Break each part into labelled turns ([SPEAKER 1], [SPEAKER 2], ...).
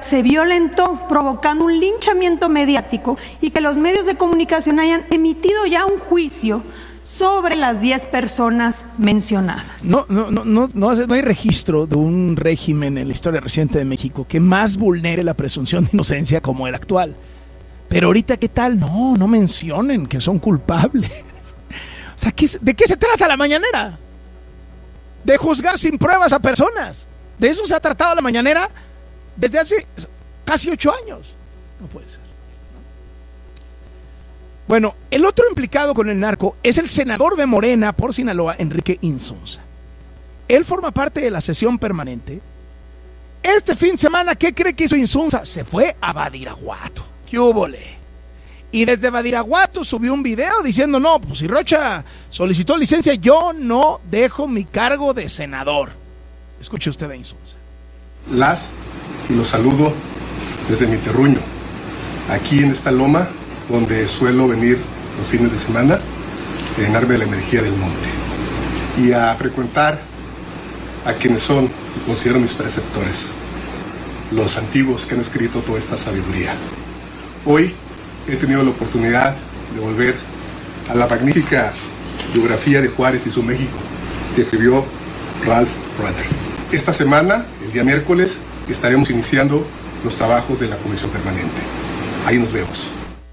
[SPEAKER 1] se violentó, provocando un linchamiento mediático y que los medios de comunicación hayan emitido ya un juicio sobre las 10 personas mencionadas.
[SPEAKER 2] No hay registro de un régimen en la historia reciente de México que más vulnere la presunción de inocencia como el actual. Pero ahorita, ¿qué tal? No mencionen que son culpables. O sea, ¿de qué se trata la mañanera? De juzgar sin pruebas a personas. De eso se ha tratado la mañanera desde hace casi 8 años. No puede ser. Bueno, el otro implicado con el narco es el senador de Morena por Sinaloa, Enrique Insunza. Él forma parte de la sesión permanente. Este fin de semana, ¿qué cree que hizo Insunza? Se fue a Badiraguato. ¿Qué húbole? Y desde Badiraguato subió un video diciendo, no, pues si Rocha solicitó licencia, yo no dejo mi cargo de senador. Escuche usted a Insunza.
[SPEAKER 3] Y los saludo desde mi terruño, aquí en esta loma, donde suelo venir los fines de semana, a llenarme de la energía del monte y a frecuentar a quienes son y considero mis preceptores, los antiguos que han escrito toda esta sabiduría. Hoy he tenido la oportunidad de volver a la magnífica biografía de Juárez y su México que escribió Ralph Rutter. Esta semana, el día miércoles, estaremos iniciando los trabajos de la comisión permanente. Ahí nos vemos.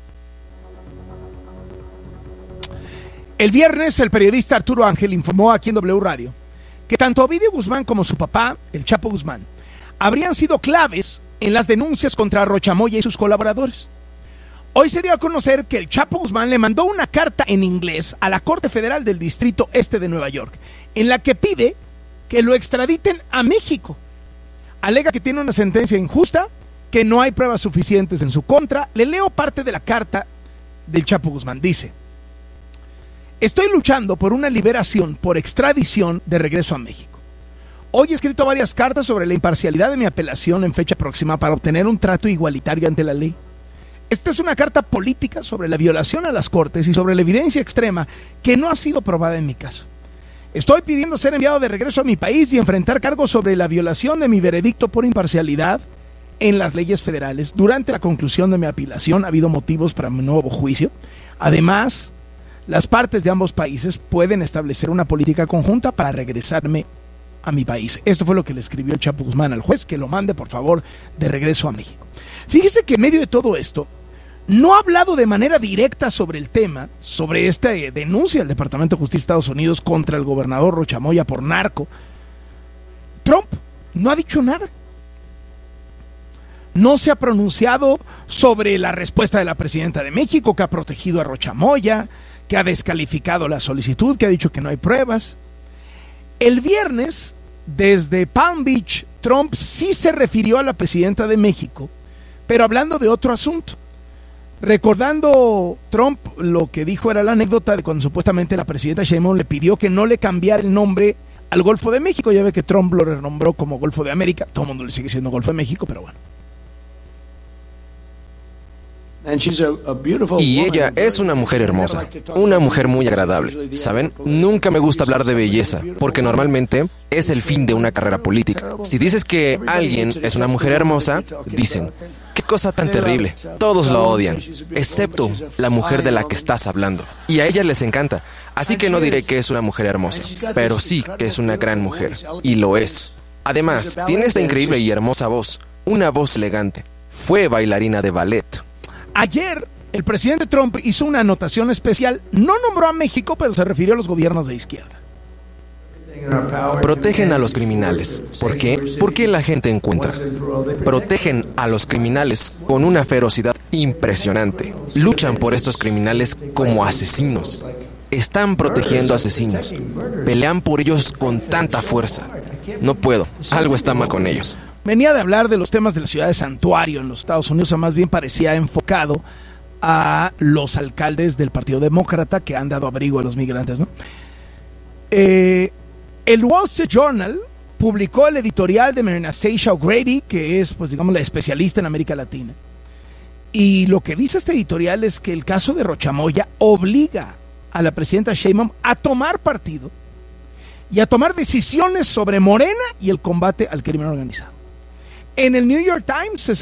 [SPEAKER 2] El viernes, el periodista Arturo Ángel informó aquí en W Radio que tanto Ovidio Guzmán como su papá, el Chapo Guzmán, habrían sido claves en las denuncias contra Rocha Moya y sus colaboradores. Hoy se dio a conocer que el Chapo Guzmán le mandó una carta en inglés a la Corte Federal del Distrito Este de Nueva York, en la que pide que lo extraditen a México. Alega que tiene una sentencia injusta, que no hay pruebas suficientes en su contra. Le leo parte de la carta del Chapo Guzmán. Dice: estoy luchando por una liberación por extradición de regreso a México. Hoy he escrito varias cartas sobre la imparcialidad de mi apelación en fecha próxima para obtener un trato igualitario ante la ley. Esta es una carta política sobre la violación a las cortes y sobre la evidencia extrema que no ha sido probada en mi caso. Estoy pidiendo ser enviado de regreso a mi país y enfrentar cargos sobre la violación de mi veredicto por imparcialidad en las leyes federales. Durante la conclusión de mi apelación ha habido motivos para mi nuevo juicio. Además, las partes de ambos países pueden establecer una política conjunta para regresarme a mi país. Esto fue lo que le escribió el Chapo Guzmán al juez, que lo mande por favor de regreso a México. Fíjese que en medio de todo esto, no ha hablado de manera directa sobre el tema, sobre esta denuncia del Departamento de Justicia de Estados Unidos contra el gobernador Rocha Moya por narco. Trump no ha dicho nada. No se ha pronunciado sobre la respuesta de la presidenta de México, que ha protegido a Rocha Moya, que ha descalificado la solicitud, que ha dicho que no hay pruebas. El viernes, desde Palm Beach, Trump sí se refirió a la presidenta de México, pero hablando de otro asunto. Recordando Trump, lo que dijo era la anécdota de cuando supuestamente la presidenta Sheinbaum le pidió que no le cambiara el nombre al Golfo de México. Ya ve que Trump lo renombró como Golfo de América. Todo el mundo le sigue diciendo Golfo de México, pero bueno.
[SPEAKER 4] Y ella es una mujer hermosa, una mujer muy agradable. ¿Saben? Nunca me gusta hablar de belleza, porque normalmente es el fin de una carrera política. Si dices que alguien es una mujer hermosa, dicen, qué cosa tan terrible. Todos la odian, excepto la mujer de la que estás hablando. Y a ella les encanta. Así que no diré que es una mujer hermosa, pero sí que es una gran mujer. Y lo es. Además, tiene esta increíble y hermosa voz, una voz elegante. Fue bailarina de ballet.
[SPEAKER 2] Ayer, el presidente Trump hizo una anotación especial. No nombró a México, pero se refirió a los gobiernos de izquierda.
[SPEAKER 4] Protegen a los criminales. ¿Por qué? Porque la gente encuentra. Protegen a los criminales con una ferocidad impresionante. Luchan por estos criminales como asesinos. Están protegiendo asesinos. Pelean por ellos con tanta fuerza. No puedo. Algo está mal con ellos.
[SPEAKER 2] Venía de hablar de los temas de la ciudad de Santuario en los Estados Unidos, o más bien parecía enfocado a los alcaldes del Partido Demócrata que han dado abrigo a los migrantes, ¿no? El Wall Street Journal publicó el editorial de Anastasia O'Grady, que es, pues digamos, la especialista en América Latina. Y lo que dice este editorial es que el caso de Rocha Moya obliga a la presidenta Sheinbaum a tomar partido y a tomar decisiones sobre Morena y el combate al crimen organizado. En el New York Times se